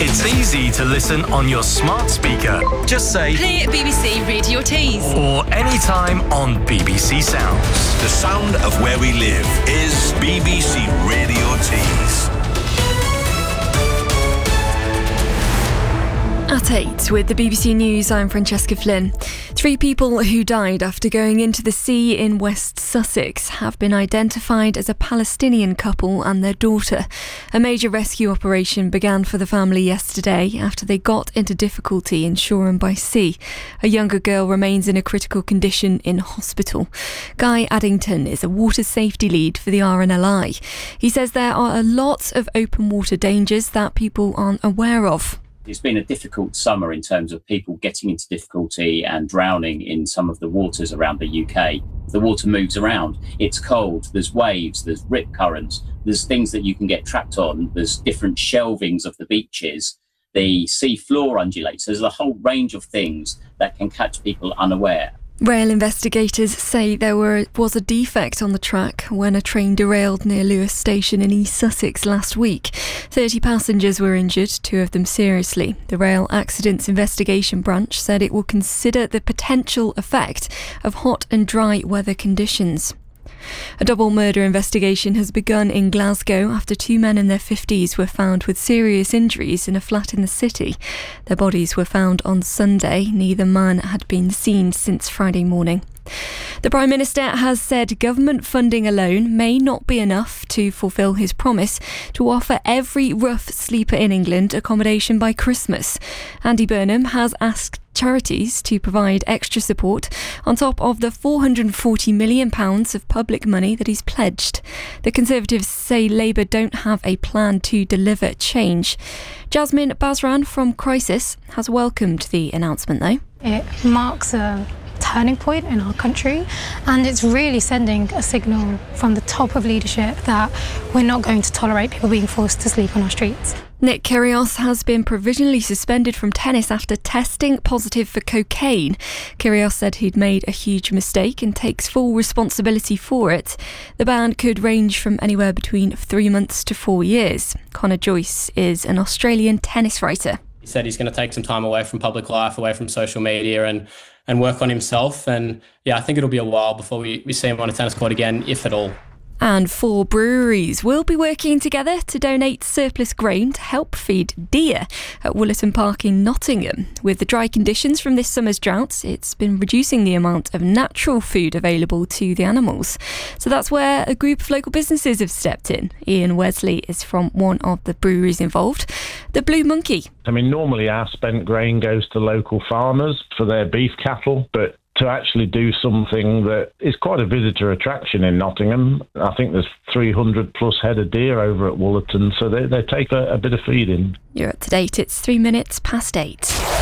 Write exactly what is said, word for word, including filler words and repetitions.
It's easy to listen on your smart speaker. Just say play B B C Radio Tees or anytime on B B C Sounds. The sound of where we live is B B C Radio Tees. At eight, with the B B C News, I'm Francesca Flynn. Three people who died after going into the sea in West Sussex have been identified as a Palestinian couple and their daughter. A major rescue operation began for the family yesterday after they got into difficulty in Shoreham by Sea. A younger girl remains in a critical condition in hospital. Guy Addington is a water safety lead for the R N L I. He says there are a lot of open water dangers that people aren't aware of. It's been a difficult summer in terms of people getting into difficulty and drowning in some of the waters around the U K. The water moves around. It's cold. There's waves. There's rip currents. There's things that you can get trapped on. There's different shelvings of the beaches. The sea floor undulates. There's a whole range of things that can catch people unaware. Rail investigators say there were, was a defect on the track when a train derailed near Lewes Station in East Sussex last week. thirty passengers were injured, two of them seriously. The Rail Accidents Investigation Branch said it will consider the potential effect of hot and dry weather conditions. A double murder investigation has begun in Glasgow after two men in their fifties were found with serious injuries in a flat in the city. Their bodies were found on Sunday. Neither man had been seen since Friday morning. The Prime Minister has said government funding alone may not be enough to fulfil his promise to offer every rough sleeper in England accommodation by Christmas. Andy Burnham has asked charities to provide extra support on top of the four hundred forty million pounds of public money that he's pledged. The Conservatives say Labour don't have a plan to deliver change. Jasmine Basran from Crisis has welcomed the announcement though. It marks a turning point in our country, and it's really sending a signal from the top of leadership that we're not going to tolerate people being forced to sleep on our streets. Nick Kyrgios has been provisionally suspended from tennis after testing positive for cocaine. Kyrgios said he'd made a huge mistake and takes full responsibility for it. The ban could range from anywhere between three months to four years. Connor Joyce is an Australian tennis writer. He said he's going to take some time away from public life, away from social media and, and work on himself. And yeah, I think it'll be a while before we, we see him on a tennis court again, if at all. And four breweries will be working together to donate surplus grain to help feed deer at Woollerton Park in Nottingham. With the dry conditions from this summer's drought, it's been reducing the amount of natural food available to the animals. So that's where a group of local businesses have stepped in. Ian Wesley is from one of the breweries involved, the Blue Monkey. I mean, normally our spent grain goes to local farmers for their beef cattle, but to actually do something that is quite a visitor attraction in Nottingham. I think there's three hundred plus head of deer over at Woollerton, so they, they take a, a bit of feeding. You're up to date. It's three minutes past eight.